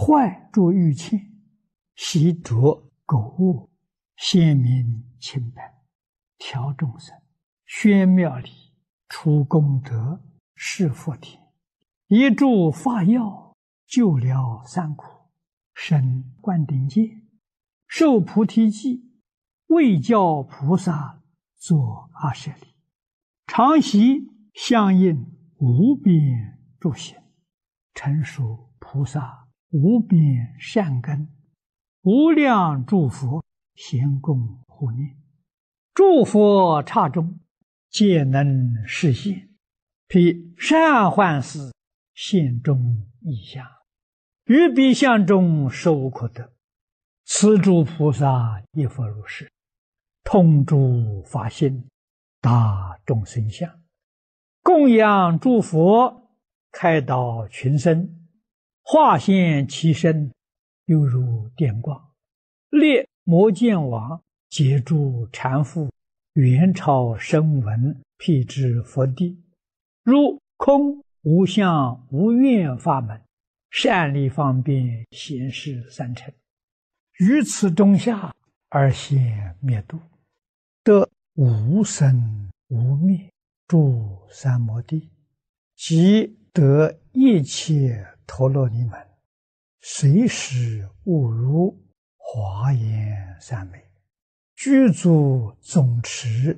坏诸欲罄，习着苟物，显明清白，调众生，宣妙理，除功德，示福田，一助法药，救了三苦，生灌顶戒，受菩提记，为教菩萨作阿舍利，常习相应无边诸行，成熟菩萨无边善根，无量诸佛咸共护念，诸佛刹中皆能示现，披善幻事现中异相，于彼相中实无可得。此诸菩萨亦复如是，通诸法性，达众生相，供养诸佛，开导群生，化现其身，犹如电光，列摩见王，解诸禅父，元朝声闻，辟支佛地，如空无相无愿法门，善利方便显示三乘，于此中下而现灭度，得无生无灭诸三摩地，即得一切陀罗尼门，随时悟如华严三昧，具足总持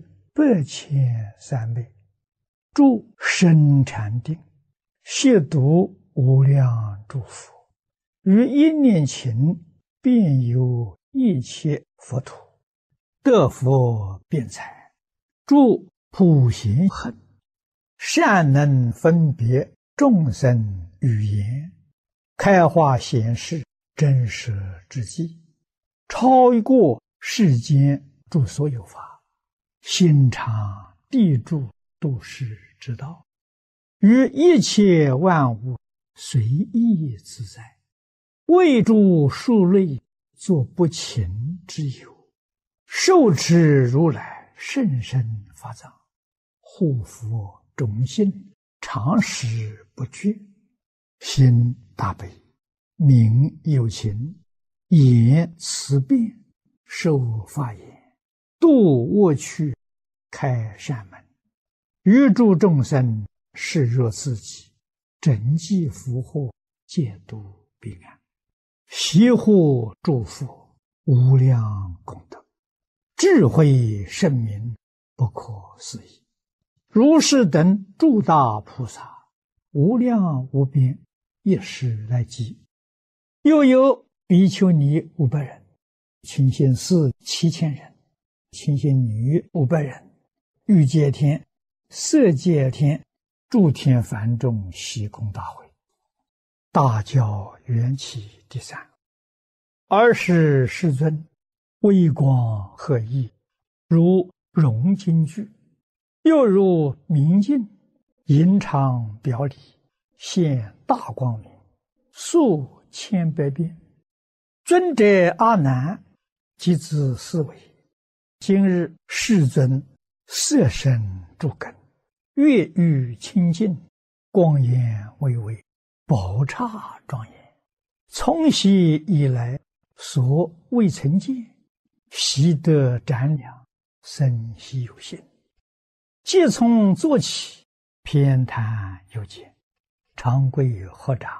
8,300昧，住深禅定，亵渎无量诸佛，于一念勤遍游一切佛土，得佛辩才，住普贤行，善能分别众生语言，开化显示真实之际，超过世间诸所有法，心常地住度世之道，于一切万物随意自在，为诸数类作不勤之有，受持如来甚深法藏，护佛种心，常时不绝，心大悲，名有情，言慈辩，受法言，度恶趣，开善门，于诸众生视若自己，整济福祸，戒度彼岸，习护诸佛，无量功德，智慧圣明，不可思议。如是等诸大菩萨，无量无边，一时来集。又有比丘尼500人，清心寺7000人，清心女500人，欲界天、色界天、诸天梵众悉空大会，大教缘起第3。尔时世尊微光赫熠，如融金具，又如明镜，隐常表里，现大光明，数千百遍。尊者阿难即自思维，今日世尊色身诸根，月欲清净，光颜巍巍，宝刹庄严，从昔以来所未曾见，习得瞻量，生希有心。即从坐起，偏袒右肩，长跪合掌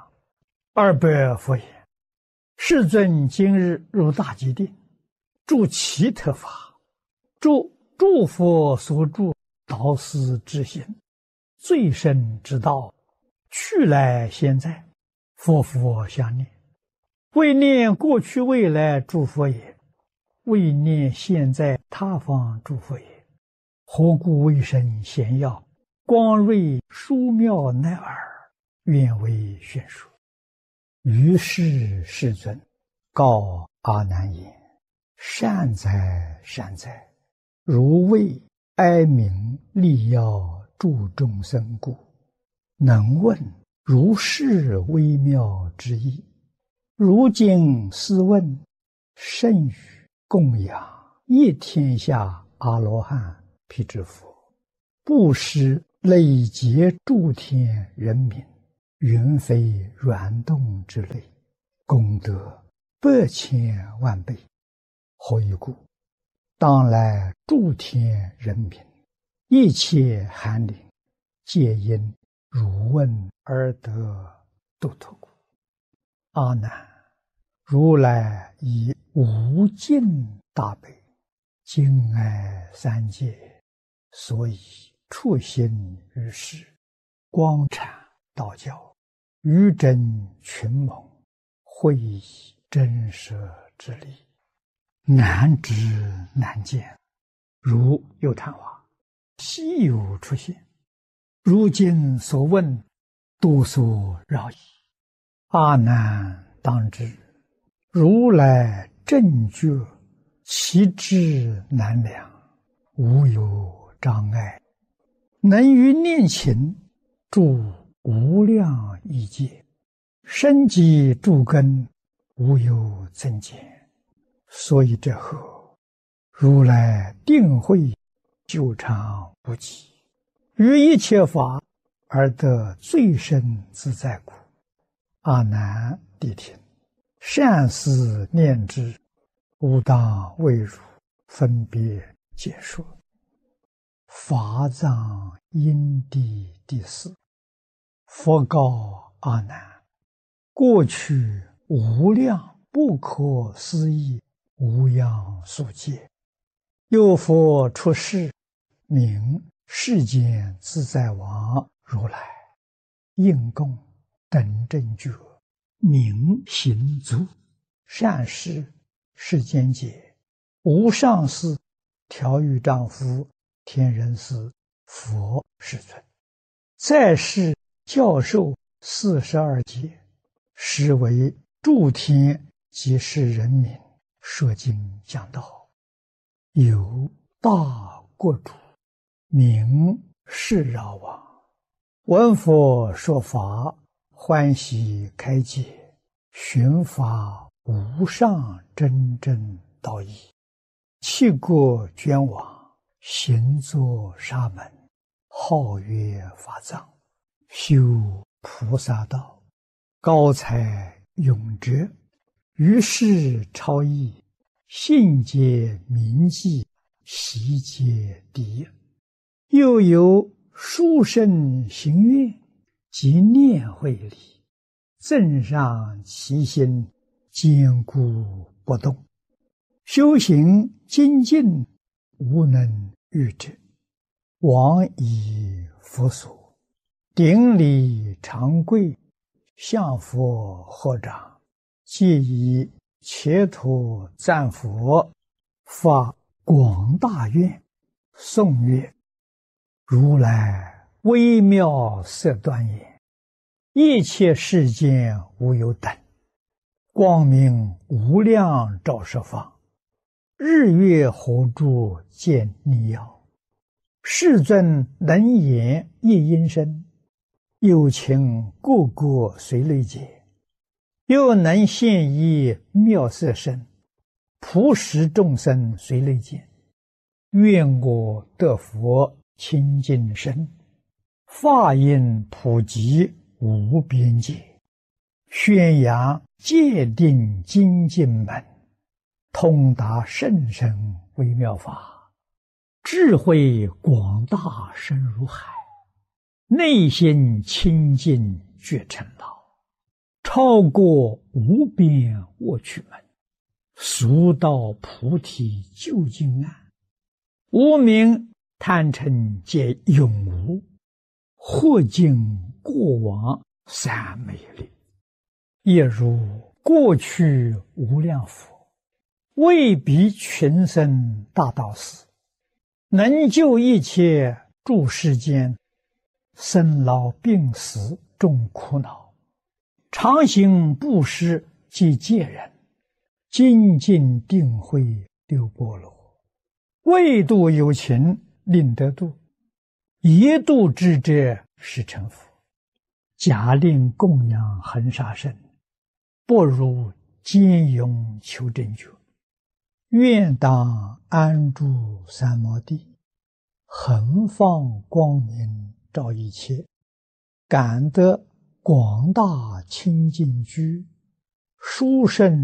，200佛言：世尊今日入大吉定，住奇特法，住诸佛所住导师之行，最深之道，去来现在，佛佛相念，为念过去未来诸佛也，为念现在他方诸佛也。何故为身显耀，光瑞殊妙乃尔，愿为宣说。于是世尊告阿难言：善哉善哉，如为哀悯利要助众生故，能问如是微妙之意。如今思问，甚于供养一天下阿罗汉辟支佛，布施累劫诸天人民，云非软动之类， 功德100,000,000倍。何以故？当来诸天人民，一切寒灵，皆因汝问而得度脱故。阿难，如来以无尽大悲，敬爱三界，所以处心于世，光阐道教，于真群蒙，会以真实之理，难知难见，如有昙花，稀有出现。如今所问，多所扰矣。阿难当知，如来正觉，其智难量，无有障碍，能于念勤住无量亿界，生机诸根，无有增减。所以这后，如来定慧久长不极，于一切法而得最深自在故。阿难谛听，善思念之，吾当为汝分别解说。法藏因地第4，佛告阿难：过去无量不可思议无量数劫，有佛出世，名世间自在王如来，应供等正觉，明行足，善事世间解，无上士，调御丈夫，天人师，佛世尊，在世教授42劫，实为诸天及世人民说经讲道。有大国主，名释饶王，闻佛说法，欢喜开解，寻法无上真正道义，弃国捐往，行作沙门，号曰法藏，修菩萨道，高才永哲，于世超逸，信解铭记，习皆第一。又有殊胜行愿及念慧力，增上其心，坚固不动，修行精进，无能御之。往以佛所，顶礼长跪，向佛合掌，皆以切土赞佛，发广大愿，颂曰：如来微妙色端严，一切世间无有等，光明无量照十方，日月火柱见逆耀，世尊能言一音声，有情个个随类解，又能现一妙色身，普使众生随类见。愿我得佛清净身，法音普及无边界，宣扬戒定精进门，通达甚深微妙法，智慧广大深如海，内心清净觉成道，超过无边卧趣门，速到菩提究竟岸，无明贪嗔皆永无，或尽过往三昧力。也如过去无量佛，为彼群生大道士，能救一切诸世间生老病死众苦恼，常行布施及戒人，精进定慧六波罗，为度有情令得度，一度之者是成佛。假令供养恒沙身，不如坚勇求真觉。愿当安住三摩地，恒放光明照一切，感得广大清净居， 殊胜